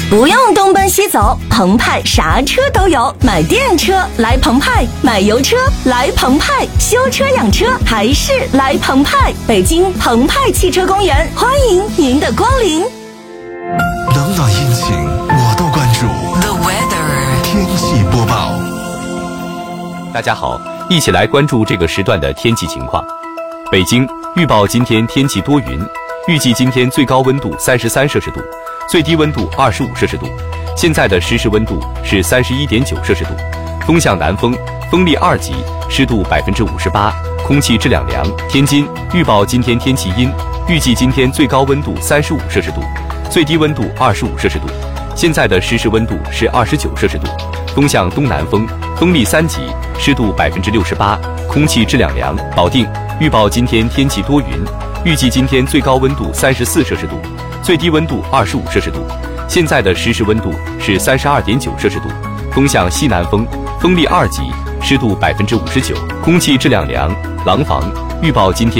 不用东奔西走，澎湃啥车都有。买电车来澎湃，买油车来澎湃，修车养车还是来澎湃。北京澎湃汽车公园，欢迎您的光临。 冷暖阴晴我都关注。 The weather 天气播报。 大家好，一起来关注这个时段的天气情况。北京预报今天天气多云，预计今天最高温度33摄氏度，最低温度25摄氏度。现在的实时温度是31.9摄氏度，风向南风，风力2级，湿度58%，空气质量良。天津预报今天天气阴，预计今天最高温度35摄氏度，最低温度25摄氏度。现在的实时温度是29摄氏度，风向东南风，风力3级，湿度68%，空气质量良。保定预报今天天气多云，预计今天最高温度34摄氏度，最低温度25摄氏度。现在的实时温度是32.9摄氏度，风向西南风，风力2级，湿度59%，空气质量良。廊坊预报今天